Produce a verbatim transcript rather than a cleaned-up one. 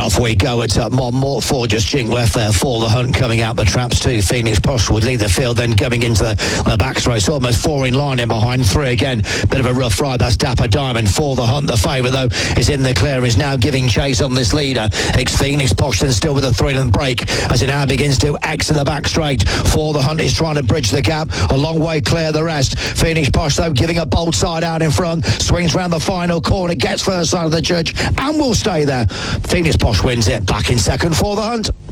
Off we go at uh, Monmort. Four just jink left there for the hunt coming out the traps too. Phoenix Posh would lead the field, then going into the, the back straight. So almost four in line in behind. Three again. Bit of a rough ride. That's Dapper Diamond for the hunt. The favourite though is in the clear, is now giving chase on this leader. Ex Phoenix Posh then still with a three-length break as it now begins to X in the back straight. For the hunt is trying to bridge the gap. A long way clear the rest. Phoenix Posh though giving a bold side out in front. Swings round the final corner. Gets first side of the judge and will stay there. Phoenix Posh wins it. Back in second for the hunt.